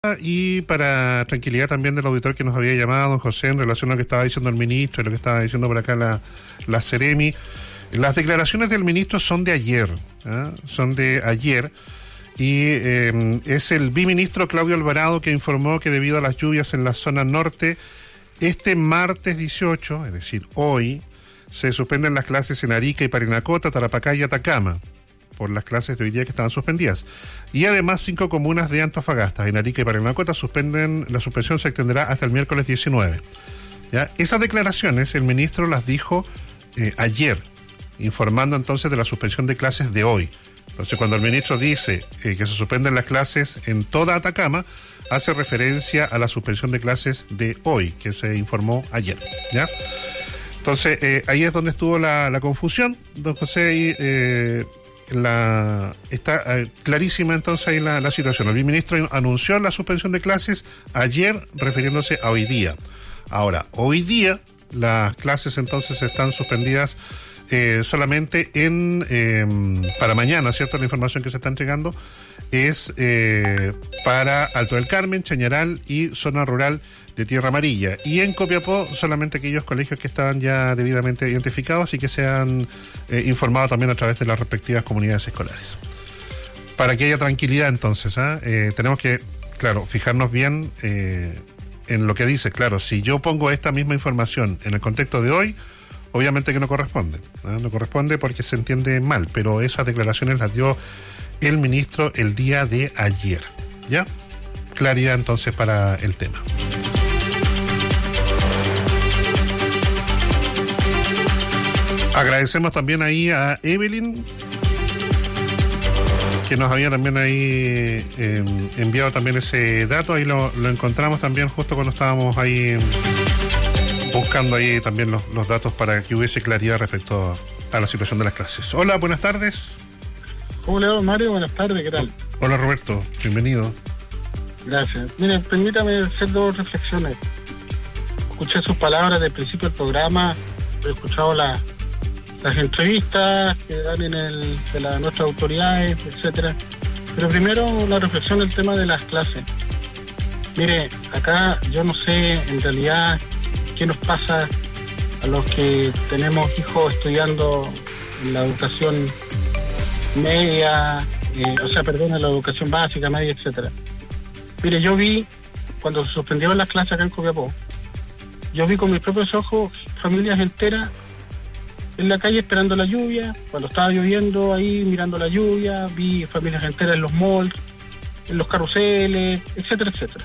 Y para tranquilidad también del auditor que nos había llamado, don José, en relación a lo que estaba diciendo el ministro y lo que estaba diciendo por acá la Seremi, las declaraciones del ministro son de ayer, son de ayer, y es el biministro Claudio Alvarado que informó que debido a las lluvias en la zona norte, este martes 18, es decir, hoy, se suspenden las clases en Arica y Parinacota, Tarapacá y Atacama, por las clases de hoy día que estaban suspendidas. Y además 5 comunas de Antofagasta, en Arica y Parinacota, la suspensión se extenderá hasta el miércoles 19. ¿Ya? Esas declaraciones el ministro las dijo ayer, informando entonces de la suspensión de clases de hoy. Entonces cuando el ministro dice que se suspenden las clases en toda Atacama, hace referencia a la suspensión de clases de hoy, que se informó ayer. ¿Ya? Entonces ahí es donde estuvo la confusión, don José, y está clarísima entonces ahí la situación. El ministro anunció la suspensión de clases ayer, refiriéndose a hoy día. Ahora, hoy día las clases entonces están suspendidas solamente para mañana, ¿cierto? La información que se está entregando es para Alto del Carmen, Chañaral y zona rural de Tierra Amarilla. Y en Copiapó solamente aquellos colegios que estaban ya debidamente identificados y que se han informado también a través de las respectivas comunidades escolares. Para que haya tranquilidad entonces, tenemos que, claro, fijarnos bien en lo que dice. Claro, si yo pongo esta misma información en el contexto de hoy, obviamente que no corresponde. No corresponde porque se entiende mal, pero esas declaraciones las dio el ministro el día de ayer. ¿Ya? Claridad entonces para el tema. Agradecemos también ahí a Evelyn, que nos había también ahí enviado también ese dato. Ahí lo encontramos también justo cuando estábamos ahí buscando ahí también los datos para que hubiese claridad respecto a la situación de las clases. Hola, buenas tardes. ¿Cómo le va, Mario? Buenas tardes, ¿qué tal? Hola, Roberto, bienvenido. Gracias. Mire, permítame hacer 2 reflexiones. Escuché sus palabras del principio del programa, he escuchado las entrevistas que dan de nuestras autoridades, etcétera. Pero primero la reflexión del tema de las clases. Mire, acá yo no sé en realidad qué nos pasa a los que tenemos hijos estudiando en la educación media, en la educación básica, media, etcétera. Mire, yo vi, cuando se suspendieron las clases acá en Copiapó, yo vi con mis propios ojos familias enteras en la calle esperando la lluvia, cuando estaba lloviendo ahí mirando la lluvia, vi familias enteras en los malls, en los carruseles, etcétera, etcétera.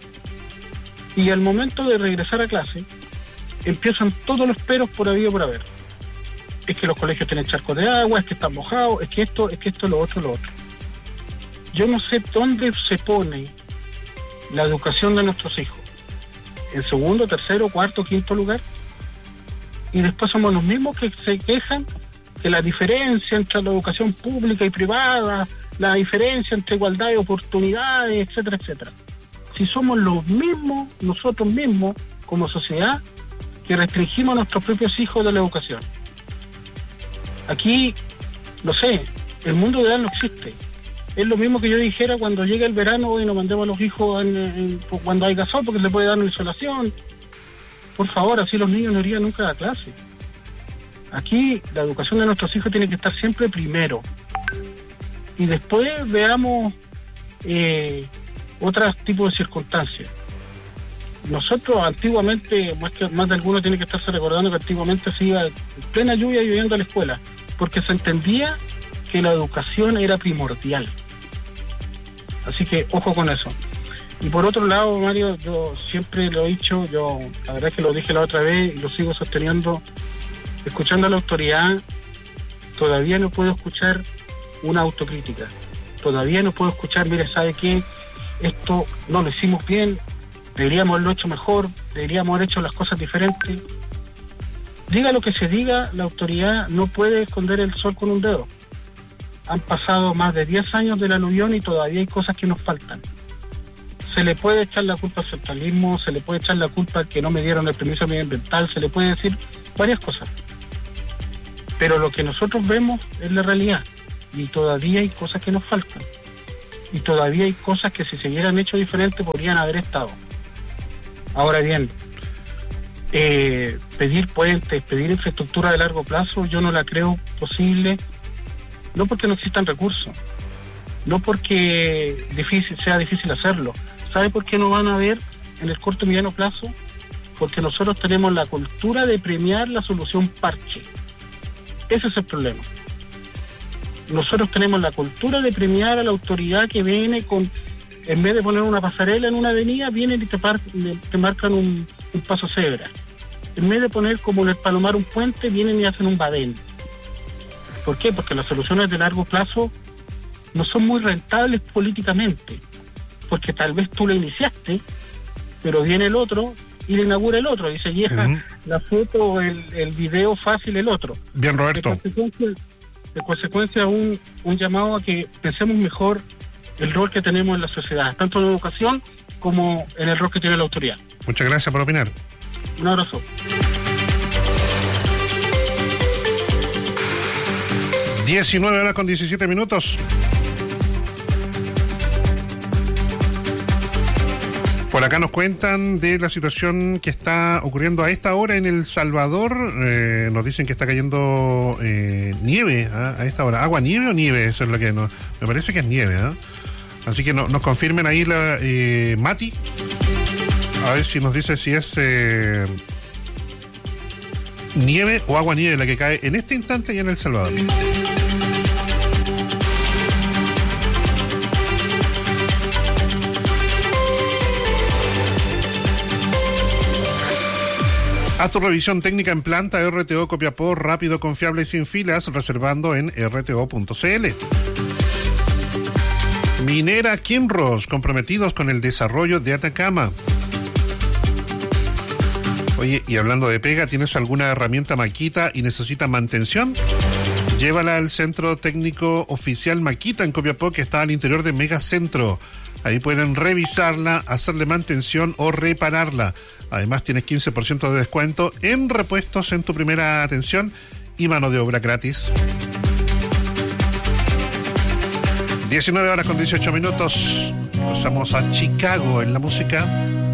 Y al momento de regresar a clase, empiezan todos los peros por habido por haber. Es que los colegios tienen charcos de agua, es que están mojados, es que esto, lo otro. Yo no sé dónde se pone la educación de nuestros hijos. ¿En segundo, tercero, cuarto, quinto lugar? Y después somos los mismos que se quejan que la diferencia entre la educación pública y privada, la diferencia entre igualdad de oportunidades, etcétera, etcétera. Si somos los mismos, nosotros mismos, como sociedad, que restringimos a nuestros propios hijos de la educación. Aquí, no sé, el mundo ideal no existe. Es lo mismo que yo dijera cuando llegue el verano y nos mandemos a los hijos cuando hay sol porque se le puede dar una insolación. Por favor, así los niños no irían nunca a clase. Aquí la educación de nuestros hijos tiene que estar siempre primero. Y después veamos otros tipos de circunstancias. Nosotros antiguamente, más de alguno tiene que estarse recordando que antiguamente se iba en plena lluvia y lloviendo a la escuela, porque se entendía que la educación era primordial. Así que ojo con eso. Y por otro lado, Mario, yo siempre lo he dicho, la verdad es que lo dije la otra vez y lo sigo sosteniendo, escuchando a la autoridad, todavía no puedo escuchar una autocrítica. Todavía no puedo escuchar, mire, ¿sabe qué? Esto no lo hicimos bien, deberíamos haberlo hecho mejor, deberíamos haber hecho las cosas diferentes. Diga lo que se diga, la autoridad no puede esconder el sol con un dedo. Han pasado más de 10 años del aluvión y todavía hay cosas que nos faltan. Se le puede echar la culpa al centralismo, se le puede echar la culpa al que no me dieron el permiso medioambiental, se le puede decir varias cosas. Pero lo que nosotros vemos es la realidad y todavía hay cosas que nos faltan. y todavía hay cosas que si se hubieran hecho diferente podrían haber estado. Ahora bien, pedir puentes, pedir infraestructura de largo plazo, yo no la creo posible, no porque no existan recursos, no porque sea difícil hacerlo. ¿Sabe por qué no van a haber en el corto y mediano plazo? Porque nosotros tenemos la cultura de premiar la solución parche. Ese es el problema. Nosotros tenemos la cultura de premiar a la autoridad que viene con, en vez de poner una pasarela en una avenida, vienen y te marcan un paso cebra. En vez de poner como en el Palomar un puente, vienen y hacen un badén. ¿Por qué? Porque las soluciones de largo plazo no son muy rentables políticamente. Porque tal vez tú lo iniciaste, pero viene el otro y le inaugura el otro y se lleva la foto o el video fácil el otro. Bien, Roberto. De consecuencia un llamado a que pensemos mejor el rol que tenemos en la sociedad, tanto en la educación como en el rol que tiene la autoridad. Muchas gracias por opinar. Un abrazo. 19:17. Por acá nos cuentan de la situación que está ocurriendo a esta hora en El Salvador. Nos dicen que está cayendo nieve a esta hora. ¿Agua, nieve o nieve? Eso es lo que me parece que es nieve. Así que nos confirmen ahí la Mati. A ver si nos dice si es nieve o agua nieve la que cae en este instante allá en El Salvador. Haz tu revisión técnica en planta RTO Copiapó, rápido, confiable y sin filas, reservando en rto.cl. Minera Kinross, comprometidos con el desarrollo de Atacama. Oye, y hablando de pega, ¿tienes alguna herramienta Makita y necesita mantención? Llévala al Centro Técnico Oficial Makita en Copiapó, que está al interior de Megacentro. Ahí pueden revisarla, hacerle mantención o repararla. Además, tienes 15% de descuento en repuestos en tu primera atención y mano de obra gratis. 19:18. Pasamos a Chicago en la música.